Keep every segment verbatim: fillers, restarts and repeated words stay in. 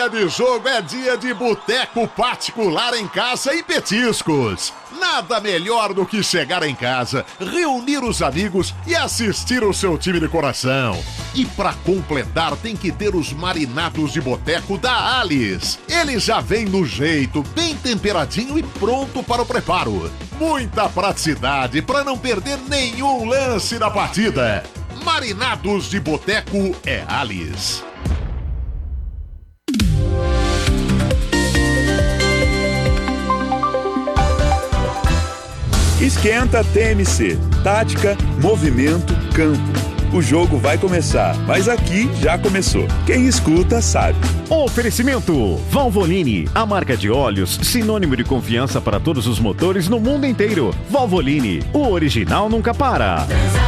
Dia de jogo é dia de boteco particular em casa e petiscos. Nada melhor do que chegar em casa, reunir os amigos e assistir o seu time de coração. E pra completar tem que ter os marinados de boteco da Alice. Ele já vem no jeito, bem temperadinho e pronto para o preparo. Muita praticidade para não perder nenhum lance da partida. Marinados de boteco é Alice. Esquenta T M C. Tática, movimento, campo. O jogo vai começar, mas aqui já começou. Quem escuta sabe. Oferecimento Valvoline, a marca de óleos sinônimo de confiança para todos os motores no mundo inteiro. Valvoline, o original nunca para.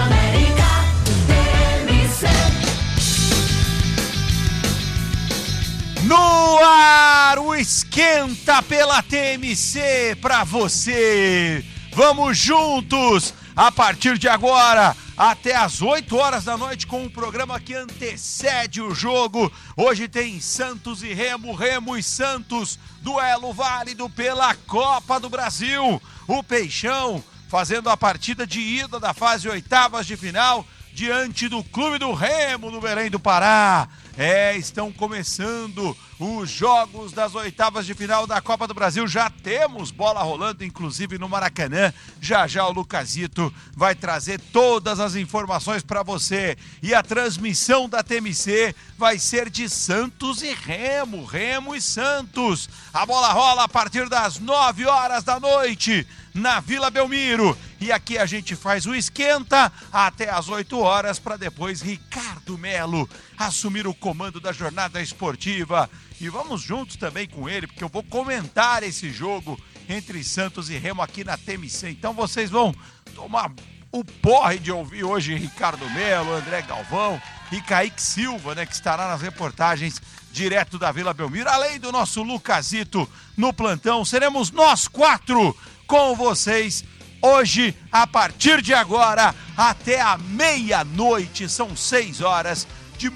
No ar, o Esquenta pela T M C pra você. Vamos juntos, a partir de agora, até às oito horas da noite, com um programa que antecede o jogo. Hoje tem Santos e Remo, Remo e Santos, duelo válido pela Copa do Brasil. O Peixão fazendo a partida de ida da fase oitavas de final, diante do Clube do Remo, no Belém do Pará. É, estão começando os jogos das oitavas de final da Copa do Brasil. Já temos bola rolando, inclusive no Maracanã. Já já o Lucasito vai trazer todas as informações para você. E a transmissão da T M C vai ser de Santos e Remo, Remo e Santos. A bola rola a partir das nove horas da noite na Vila Belmiro. E aqui a gente faz o esquenta até às oito horas, para depois Ricardo Melo assumir o comando da jornada esportiva. E vamos juntos também com ele, porque eu vou comentar esse jogo entre Santos e Remo aqui na T M C. Então vocês vão tomar o porre de ouvir hoje Ricardo Melo, André Galvão e Kaique Silva, né, que estará nas reportagens direto da Vila Belmiro. Além do nosso Lucasito no plantão, seremos nós quatro com vocês hoje, a partir de agora, até a meia-noite. São seis horas de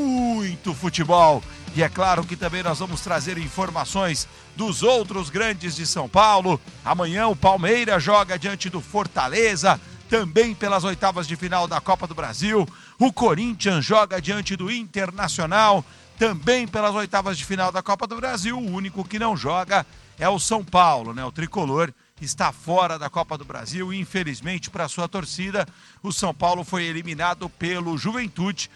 muito futebol. E é claro que também nós vamos trazer informações dos outros grandes de São Paulo. Amanhã o Palmeiras joga diante do Fortaleza, também pelas oitavas de final da Copa do Brasil. O Corinthians joga diante do Internacional, também pelas oitavas de final da Copa do Brasil. O único que não joga é o São Paulo, né? O tricolor está fora da Copa do Brasil e, infelizmente, para sua torcida, o São Paulo foi eliminado pelo Juventude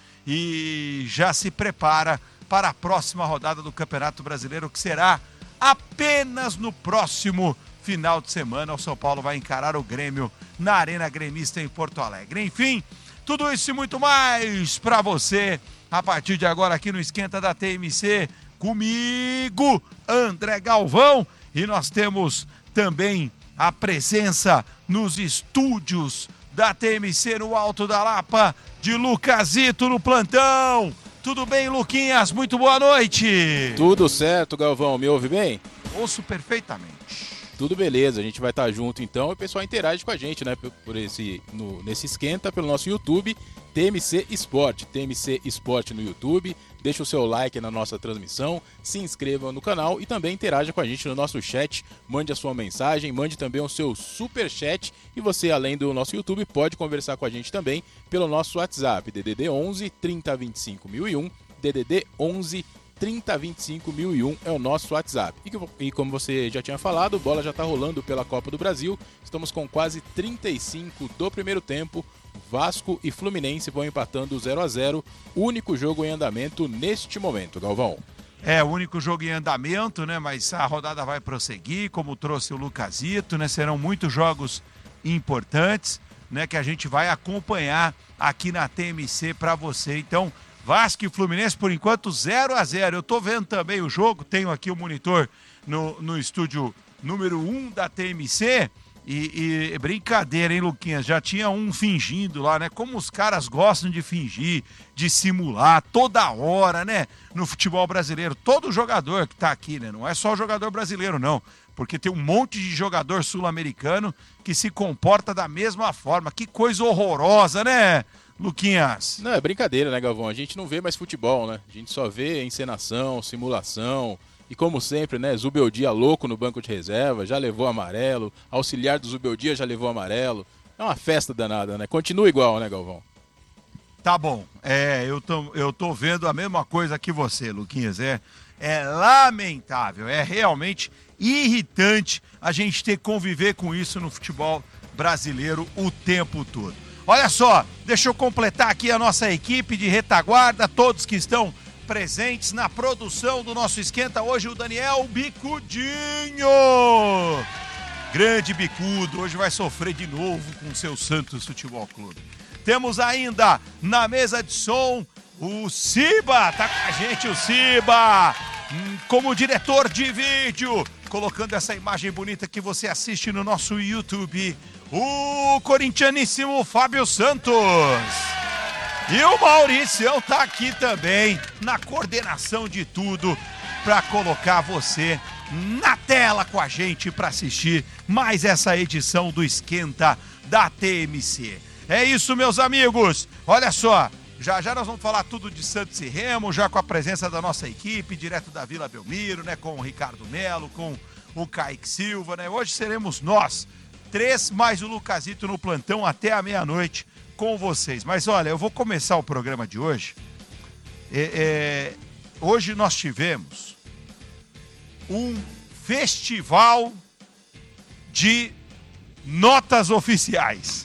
e já se prepara para a próxima rodada do Campeonato Brasileiro, que será apenas no próximo final de semana. O São Paulo vai encarar o Grêmio na Arena Gremista em Porto Alegre. Enfim, tudo isso e muito mais para você a partir de agora aqui no Esquenta da T M C, comigo, André Galvão, e nós temos também a presença nos estúdios da T M C no Alto da Lapa de Lucasito no plantão. Tudo bem, Luquinhas? Muito boa noite. Tudo certo, Galvão. Me ouve bem? Ouço perfeitamente. Tudo beleza, a gente vai estar junto então e o pessoal interage com a gente, né, por esse, no, nesse esquenta pelo nosso YouTube, T M C Esporte, T M C Esporte no YouTube. Deixa o seu like na nossa transmissão, se inscreva no canal e também interaja com a gente no nosso chat, mande a sua mensagem, mande também o seu super chat e você, além do nosso YouTube, pode conversar com a gente também pelo nosso WhatsApp, D D D onze, trinta, vinte e cinco, mil e um, D D D onze, trinta, vinte e cinco, mil e um é o nosso WhatsApp. E, e como você já tinha falado, bola já está rolando pela Copa do Brasil, estamos com quase trinta e cinco do primeiro tempo. Vasco e Fluminense vão empatando zero a zero, único jogo em andamento neste momento, Galvão. É, o único jogo em andamento, né, mas a rodada vai prosseguir, como trouxe o Lucasito, né, serão muitos jogos importantes, né, que a gente vai acompanhar aqui na T M C para você. Então, Vasco e Fluminense, por enquanto, zero a zero. Eu tô vendo também o jogo, tenho aqui o monitor no, no estúdio número um da T M C. E, e brincadeira, hein, Luquinhas? Já tinha um fingindo lá, né? Como os caras gostam de fingir, de simular toda hora, né? No futebol brasileiro. Todo jogador que tá aqui, né? Não é só o jogador brasileiro, não. Porque tem um monte de jogador sul-americano que se comporta da mesma forma. Que coisa horrorosa, né? Luquinhas? Não, é brincadeira, né, Galvão? A gente não vê mais futebol, né? A gente só vê encenação, simulação. E como sempre, né, Zubeldia louco no banco de reserva, já levou amarelo. Auxiliar do Zubeldia já levou amarelo. É uma festa danada, né? Continua igual, né, Galvão? Tá bom. É, eu tô, eu tô vendo a mesma coisa que você, Luquinhas. É, é lamentável, é realmente irritante a gente ter que conviver com isso no futebol brasileiro o tempo todo. Olha só, deixa eu completar aqui a nossa equipe de retaguarda, todos que estão presentes na produção do nosso Esquenta. Hoje o Daniel Bicudinho. Grande Bicudo, hoje vai sofrer de novo com o seu Santos Futebol Clube. Temos ainda na mesa de som o Ciba, tá com a gente o Ciba, como diretor de vídeo, colocando essa imagem bonita que você assiste no nosso YouTube, o corintianíssimo Fábio Santos. E o Mauricião tá aqui também, na coordenação de tudo, para colocar você na tela com a gente para assistir mais essa edição do Esquenta da T M C. É isso, meus amigos. Olha só, já já nós vamos falar tudo de Santos e Remo, já com a presença da nossa equipe, direto da Vila Belmiro, né, com o Ricardo Melo, com o Kaique Silva, né? Hoje seremos nós, três mais o Lucasito no plantão até a meia-noite com vocês. Mas olha, eu vou começar o programa de hoje. É, é, hoje nós tivemos um festival de notas oficiais.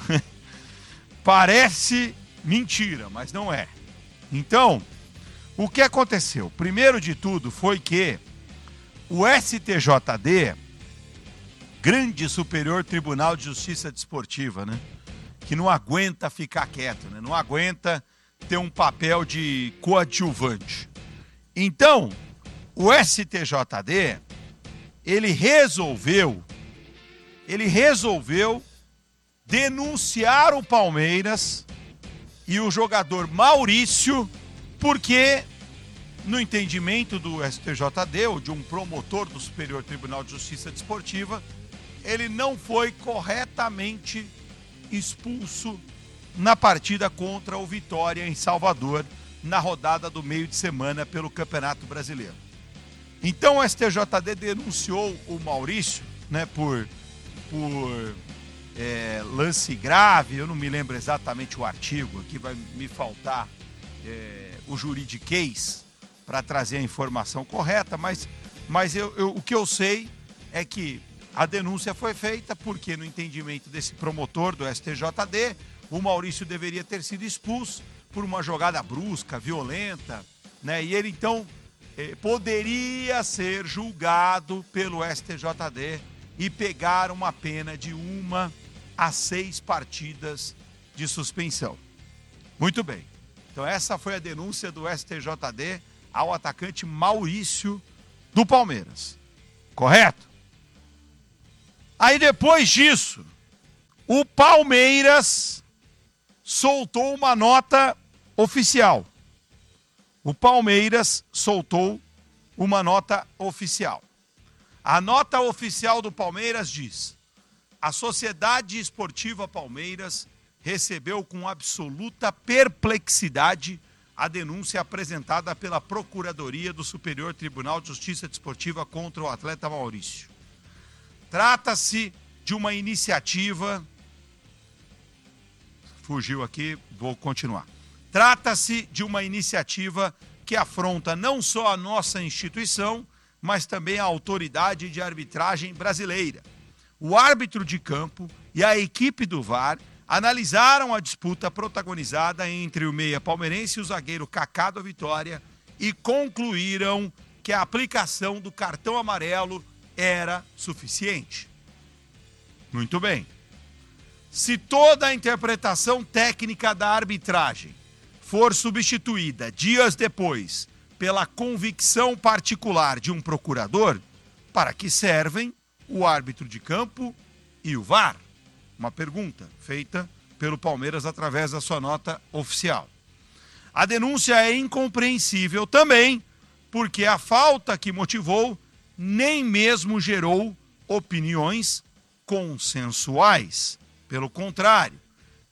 Parece mentira, mas não é. Então, o que aconteceu? Primeiro de tudo foi que o S T J D, Grande Superior Tribunal de Justiça Desportiva, né? Que não aguenta ficar quieto, né? Não aguenta ter um papel de coadjuvante. Então, o S T J D, ele resolveu, ele resolveu denunciar o Palmeiras e o jogador Maurício, porque, no entendimento do S T J D, ou de um promotor do Superior Tribunal de Justiça Desportiva, ele não foi corretamente expulso na partida contra o Vitória em Salvador, na rodada do meio de semana pelo Campeonato Brasileiro. Então o S T J D denunciou o Maurício, né, por, por é, lance grave, eu não me lembro exatamente o artigo, aqui vai me faltar é, o juridiquês para trazer a informação correta, mas, mas eu, eu, o que eu sei é que a denúncia foi feita porque, no entendimento desse promotor do S T J D, o Maurício deveria ter sido expulso por uma jogada brusca, violenta, né? E ele, então, eh, poderia ser julgado pelo S T J D e pegar uma pena de uma a seis partidas de suspensão. Muito bem. Então, essa foi a denúncia do S T J D ao atacante Maurício do Palmeiras. Correto? Aí, depois disso, o Palmeiras soltou uma nota oficial. O Palmeiras soltou uma nota oficial. A nota oficial do Palmeiras diz: a Sociedade Esportiva Palmeiras recebeu com absoluta perplexidade a denúncia apresentada pela Procuradoria do Superior Tribunal de Justiça Desportiva contra o atleta Maurício. Trata-se de uma iniciativa... Fugiu aqui, vou continuar. Trata-se de uma iniciativa que afronta não só a nossa instituição, mas também a autoridade de arbitragem brasileira. O árbitro de campo e a equipe do V A R analisaram a disputa protagonizada entre o meia palmeirense e o zagueiro Kaká do Vitória e concluíram que a aplicação do cartão amarelo era suficiente. Muito bem. Se toda a interpretação técnica da arbitragem for substituída dias depois pela convicção particular de um procurador, para que servem o árbitro de campo e o V A R? Uma pergunta feita pelo Palmeiras através da sua nota oficial. A denúncia é incompreensível também, porque a falta que motivou nem mesmo gerou opiniões consensuais. Pelo contrário,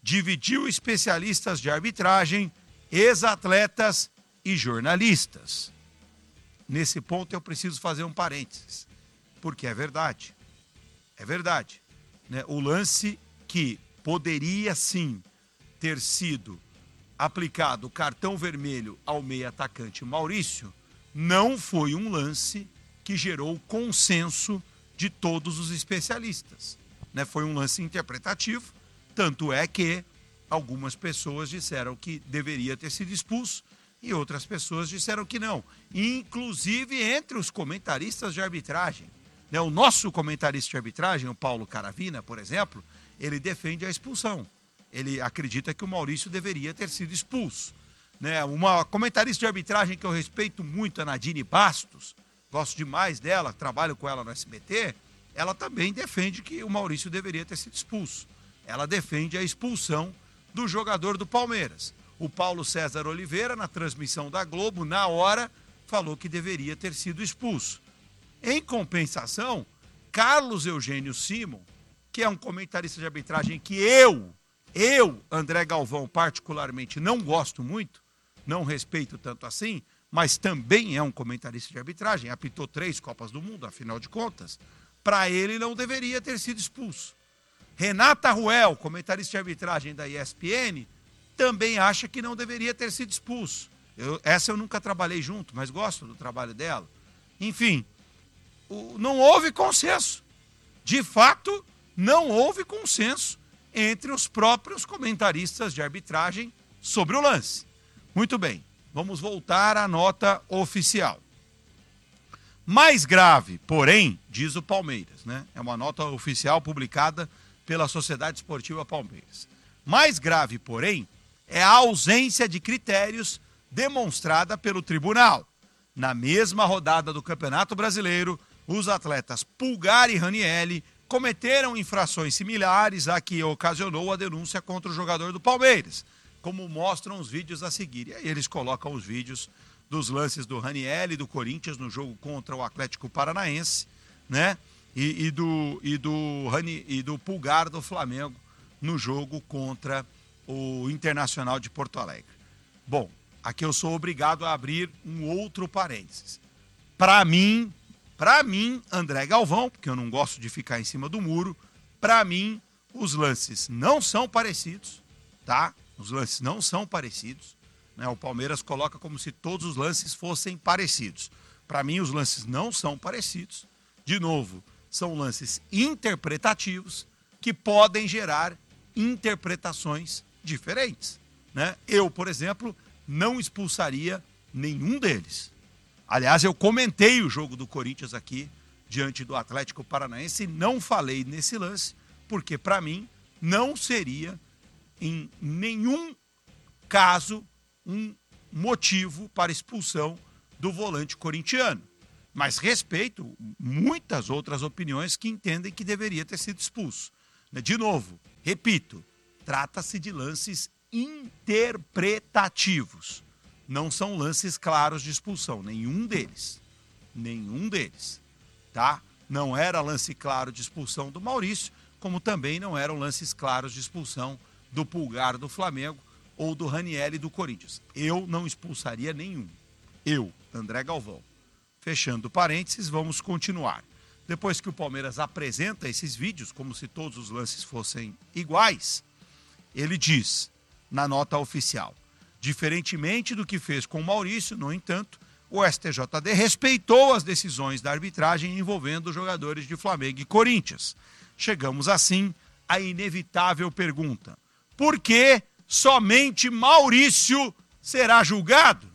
dividiu especialistas de arbitragem, ex-atletas e jornalistas. Nesse ponto eu preciso fazer um parênteses, porque é verdade. É verdade. Né? O lance que poderia sim ter sido aplicado cartão vermelho ao meio atacante Maurício, não foi um lance que gerou consenso de todos os especialistas. Né? Foi um lance interpretativo, tanto é que algumas pessoas disseram que deveria ter sido expulso e outras pessoas disseram que não. Inclusive entre os comentaristas de arbitragem. Né? O nosso comentarista de arbitragem, o Paulo Caravina, por exemplo, ele defende a expulsão. Ele acredita que o Maurício deveria ter sido expulso. Né? Uma comentarista de arbitragem que eu respeito muito, a Nadine Bastos, gosto demais dela, trabalho com ela no S B T, ela também defende que o Maurício deveria ter sido expulso. Ela defende a expulsão do jogador do Palmeiras. O Paulo César Oliveira, na transmissão da Globo, na hora, falou que deveria ter sido expulso. Em compensação, Carlos Eugênio Simon, que é um comentarista de arbitragem que eu, eu, André Galvão, particularmente não gosto muito, não respeito tanto assim, mas também é um comentarista de arbitragem, apitou três Copas do Mundo, afinal de contas, para ele não deveria ter sido expulso. Renata Ruel, comentarista de arbitragem da E S P N, também acha que não deveria ter sido expulso. Eu, essa eu nunca trabalhei junto, mas gosto do trabalho dela. Enfim, o, não houve consenso. De fato, não houve consenso entre os próprios comentaristas de arbitragem sobre o lance. Muito bem, vamos voltar à nota oficial. Mais grave, porém, diz o Palmeiras, né? É uma nota oficial publicada pela Sociedade Esportiva Palmeiras. Mais grave, porém, é a ausência de critérios demonstrada pelo tribunal. Na mesma rodada do Campeonato Brasileiro, os atletas Pulgar e Ranielli cometeram infrações similares à que ocasionou a denúncia contra o jogador do Palmeiras, como mostram os vídeos a seguir. E aí eles colocam os vídeos dos lances do Ranielli e do Corinthians no jogo contra o Atlético Paranaense, né? E, e, do, e, do, Rani, e do Pulgar do Flamengo no jogo contra o Internacional de Porto Alegre. Bom, aqui eu sou obrigado a abrir um outro parênteses. Para mim, para mim, André Galvão, porque eu não gosto de ficar em cima do muro, para mim, os lances não são parecidos, tá? Os lances não são parecidos. Né? O Palmeiras coloca como se todos os lances fossem parecidos. Para mim, os lances não são parecidos. De novo, são lances interpretativos que podem gerar interpretações diferentes. Né? Eu, por exemplo, não expulsaria nenhum deles. Aliás, eu comentei o jogo do Corinthians aqui diante do Atlético Paranaense e não falei nesse lance, porque para mim não seria em nenhum caso um motivo para expulsão do volante corintiano. Mas respeito muitas outras opiniões que entendem que deveria ter sido expulso. De novo, repito, trata-se de lances interpretativos. Não são lances claros de expulsão, nenhum deles. Nenhum deles, tá? Não era lance claro de expulsão do Maurício, como também não eram lances claros de expulsão do Pulgar do Flamengo ou do Ranielli do Corinthians. Eu não expulsaria nenhum. Eu, André Galvão. Fechando parênteses, vamos continuar. Depois que o Palmeiras apresenta esses vídeos, como se todos os lances fossem iguais, ele diz, na nota oficial, diferentemente do que fez com o Maurício, no entanto, o S T J D respeitou as decisões da arbitragem envolvendo os jogadores de Flamengo e Corinthians. Chegamos, assim, à inevitável pergunta: por que somente Maurício será julgado?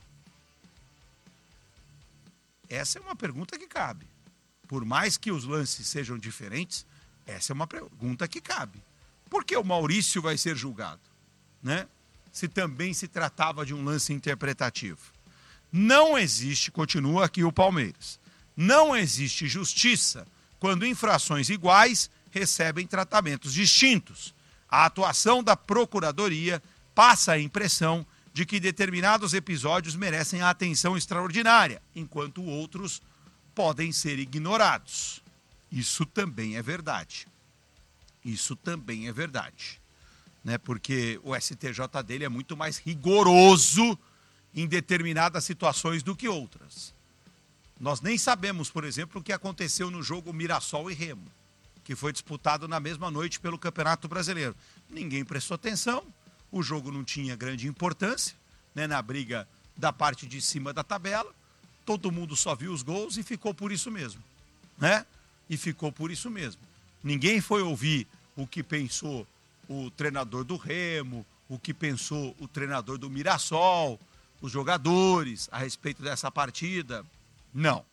Essa é uma pergunta que cabe. Por mais que os lances sejam diferentes, essa é uma pergunta que cabe. Por que o Maurício vai ser julgado? Né? Se também se tratava de um lance interpretativo. Não existe, continua aqui o Palmeiras, não existe justiça quando infrações iguais recebem tratamentos distintos. A atuação da Procuradoria passa a impressão de que determinados episódios merecem a atenção extraordinária, enquanto outros podem ser ignorados. Isso também é verdade. Isso também é verdade. né? Porque o S T J D ele é muito mais rigoroso em determinadas situações do que outras. Nós nem sabemos, por exemplo, o que aconteceu no jogo Mirassol e Remo, que foi disputado na mesma noite pelo Campeonato Brasileiro. Ninguém prestou atenção, o jogo não tinha grande importância, né, na briga da parte de cima da tabela, todo mundo só viu os gols e ficou por isso mesmo, né? E ficou por isso mesmo. Ninguém foi ouvir o que pensou o treinador do Remo, o que pensou o treinador do Mirassol, os jogadores a respeito dessa partida. Não.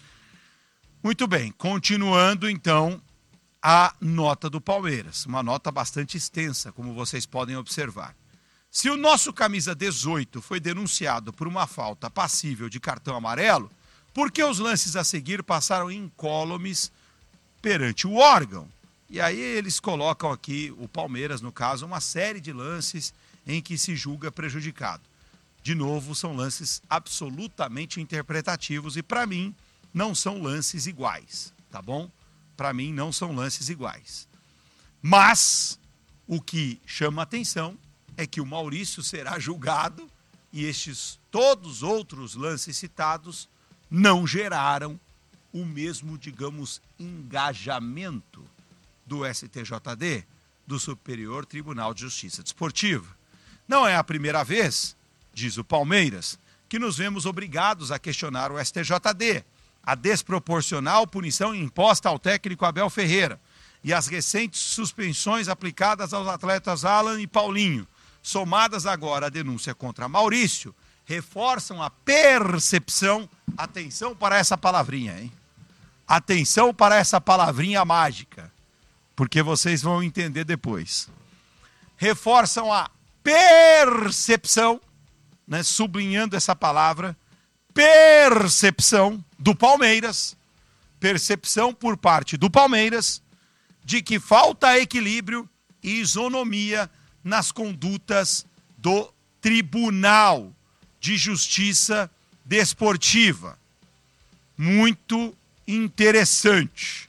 Muito bem, continuando então a nota do Palmeiras, uma nota bastante extensa, como vocês podem observar. Se o nosso camisa dezoito foi denunciado por uma falta passível de cartão amarelo, por que os lances a seguir passaram incólumes perante o órgão? E aí eles colocam aqui, o Palmeiras no caso, uma série de lances em que se julga prejudicado. De novo, são lances absolutamente interpretativos e, para mim, não são lances iguais, tá bom? Para mim, não são lances iguais. Mas, o que chama atenção é que o Maurício será julgado e estes todos outros lances citados não geraram o mesmo, digamos, engajamento do S T J D, do Superior Tribunal de Justiça Desportiva. Não é a primeira vez, diz o Palmeiras, que nos vemos obrigados a questionar o S T J D, a desproporcional punição imposta ao técnico Abel Ferreira e as recentes suspensões aplicadas aos atletas Alan e Paulinho, somadas agora à denúncia contra Maurício, reforçam a percepção, atenção para essa palavrinha, hein? Atenção para essa palavrinha mágica, porque vocês vão entender depois. Reforçam a percepção, né, sublinhando essa palavra, percepção do Palmeiras, percepção por parte do Palmeiras, de que falta equilíbrio e isonomia nas condutas do Tribunal de Justiça Desportiva. Muito interessante,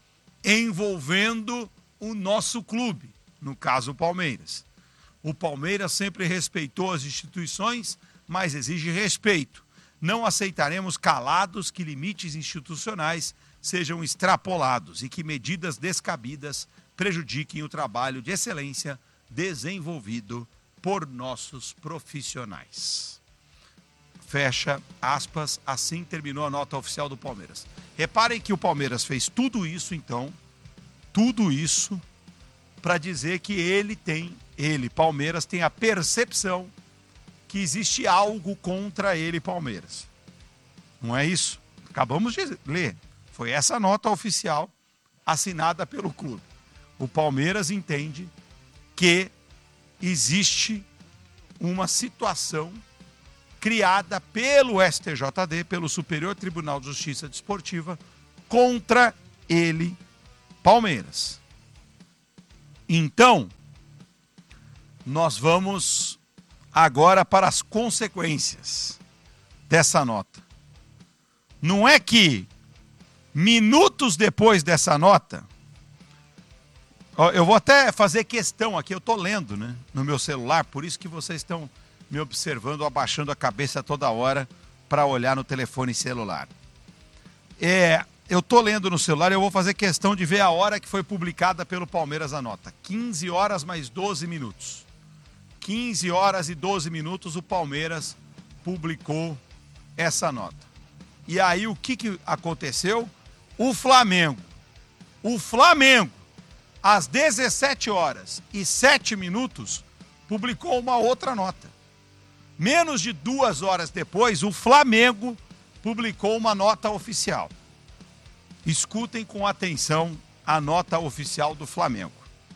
envolvendo o nosso clube, no caso o Palmeiras. O Palmeiras sempre respeitou as instituições, mas exige respeito. Não aceitaremos calados que limites institucionais sejam extrapolados e que medidas descabidas prejudiquem o trabalho de excelência desenvolvido por nossos profissionais. Fecha aspas, assim terminou a nota oficial do Palmeiras. Reparem que o Palmeiras fez tudo isso, então, tudo isso, para dizer que ele tem, ele, Palmeiras, tem a percepção que existe algo contra ele, Palmeiras. Não é isso? Acabamos de ler. Foi essa nota oficial assinada pelo clube. O Palmeiras entende que existe uma situação criada pelo S T J D, pelo Superior Tribunal de Justiça Desportiva, contra ele, Palmeiras. Então, nós vamos agora para as consequências dessa nota. Não é que minutos depois dessa nota, eu vou até fazer questão aqui, eu estou lendo, né, no meu celular, por isso que vocês estão me observando, abaixando a cabeça toda hora para olhar no telefone celular. É, eu estou lendo no celular e eu vou fazer questão de ver a hora que foi publicada pelo Palmeiras a nota. quinze horas mais doze minutos. quinze horas e doze minutos o Palmeiras publicou essa nota. E aí o que, que aconteceu? O Flamengo. O Flamengo, às dezessete horas e sete minutos, publicou uma outra nota. Menos de duas horas depois, o Flamengo publicou uma nota oficial. Escutem com atenção a nota oficial do Flamengo.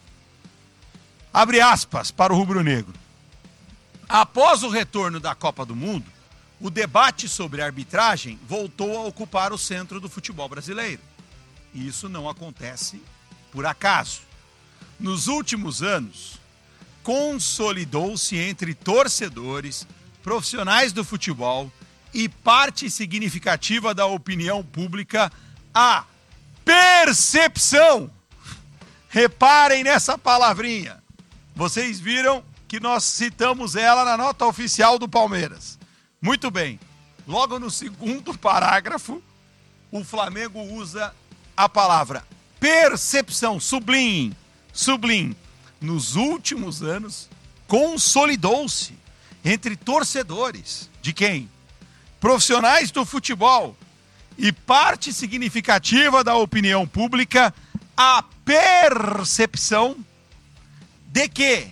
Abre aspas para o rubro-negro. Após o retorno da Copa do Mundo, o debate sobre arbitragem voltou a ocupar o centro do futebol brasileiro. E isso não acontece por acaso. Nos últimos anos, consolidou-se entre torcedores, profissionais do futebol e parte significativa da opinião pública a percepção. Reparem nessa palavrinha. Vocês viram que nós citamos ela na nota oficial do Palmeiras. Muito bem. Logo no segundo parágrafo, o Flamengo usa a palavra percepção, sublim, sublim. Nos últimos anos, consolidou-se entre torcedores de quem? Profissionais do futebol e parte significativa da opinião pública, a percepção de que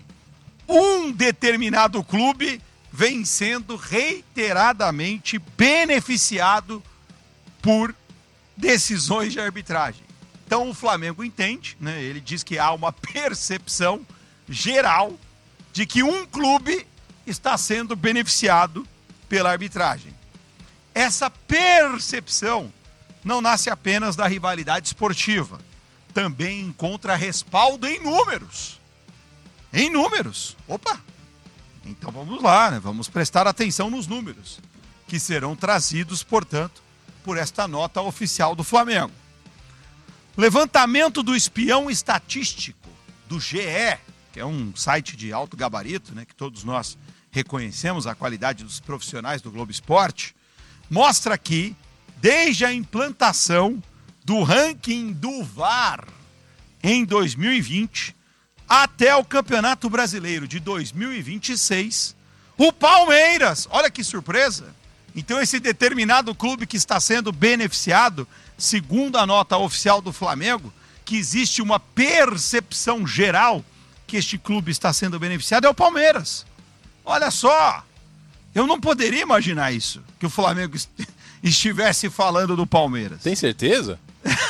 um determinado clube vem sendo reiteradamente beneficiado por decisões de arbitragem. Então o Flamengo entende, né? Ele diz que há uma percepção geral de que um clube está sendo beneficiado pela arbitragem. Essa percepção não nasce apenas da rivalidade esportiva, também encontra respaldo em números. Em números. Opa! Então vamos lá, né? Vamos prestar atenção nos números, que serão trazidos, portanto, por esta nota oficial do Flamengo. Levantamento do espião estatístico do G E, que é um site de alto gabarito, né, que todos nós reconhecemos a qualidade dos profissionais do Globo Esporte, mostra que, desde a implantação do ranking do V A R em dois mil e vinte até o Campeonato Brasileiro de dois mil e vinte e seis, o Palmeiras, olha que surpresa, então esse determinado clube que está sendo beneficiado, segundo a nota oficial do Flamengo, que existe uma percepção geral que este clube está sendo beneficiado, é o Palmeiras. Olha só, eu não poderia imaginar isso, que o Flamengo estivesse falando do Palmeiras. Tem certeza?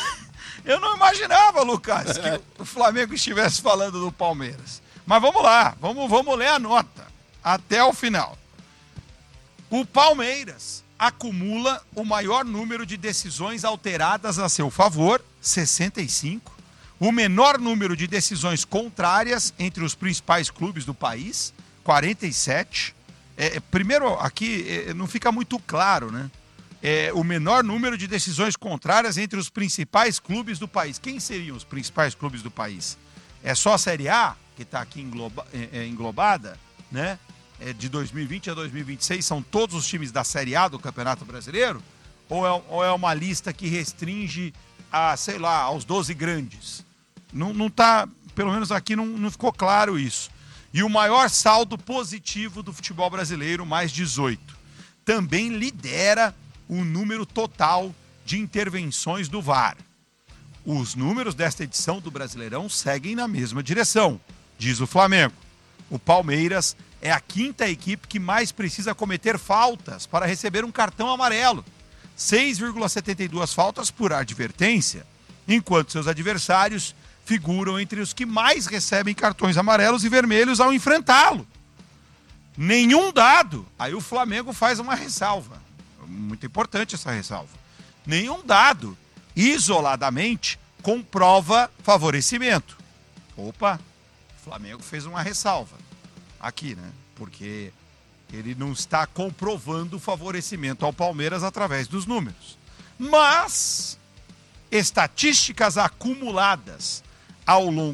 Eu não imaginava, Lucas, que o Flamengo estivesse falando do Palmeiras. Mas vamos lá, vamos, vamos ler a nota até o final. O Palmeiras acumula o maior número de decisões alteradas a seu favor, sessenta e cinco. O menor número de decisões contrárias entre os principais clubes do país, quarenta e sete. É, primeiro, aqui é, não fica muito claro, né? É, o menor número de decisões contrárias entre os principais clubes do país. Quem seriam os principais clubes do país? É só a Série A, que está aqui engloba, é, é, englobada, né? É, de dois mil e vinte a dois mil e vinte e seis, são todos os times da Série A do Campeonato Brasileiro? Ou é, ou é uma lista que restringe a, sei lá, aos doze grandes? Não, não tá, pelo menos aqui não, não ficou claro isso. E o maior saldo positivo do futebol brasileiro, mais dezoito. Também lidera o número total de intervenções do V A R. Os números desta edição do Brasileirão seguem na mesma direção, diz o Flamengo. O Palmeiras é a quinta equipe que mais precisa cometer faltas para receber um cartão amarelo. seis vírgula setenta e duas faltas por advertência, enquanto seus adversários figuram entre os que mais recebem cartões amarelos e vermelhos ao enfrentá-lo. Nenhum dado, aí o Flamengo faz uma ressalva. Muito importante essa ressalva. Nenhum dado, isoladamente, comprova favorecimento. Opa, o Flamengo fez uma ressalva aqui, né? Porque ele não está comprovando o favorecimento ao Palmeiras através dos números. Mas estatísticas acumuladas ao longo